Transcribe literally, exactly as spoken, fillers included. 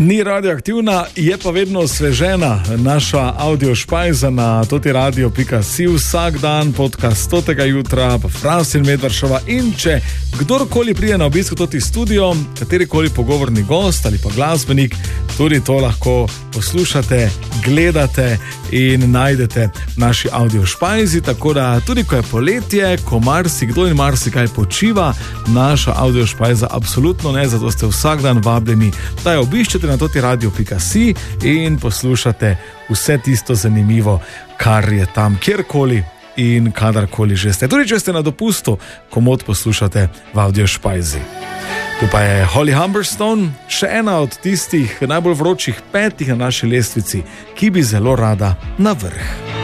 Ni radioaktivna, je pa vedno osvežena naša audio špajza na totiradio pika si vsak dan, podcast stotega jutra, pa Franc in Medvaršova. In če kdorkoli prije na obisk v toti studio, katerikoli pogovorni gost ali pa glasbenik, tudi to lahko poslušate, gledate in najdete v naši audio špajzi. Tako da tudi ko je poletje, ko marsikdo in marsikaj počiva, naša audio špajza absolutno ne, zato ste vsak dan vabljeni, da jo obiščete na totiradio pika si in poslušate vse tisto zanimivo, kar je tam kjerkoli in kadarkoli že ste. Tudi če ste na dopustu, komod poslušate v audio špajzi. Tu pa je Holly Humberstone, še ena od tistih najbolj vročih petih na naši lestvici, ki bi zelo rada na vrh.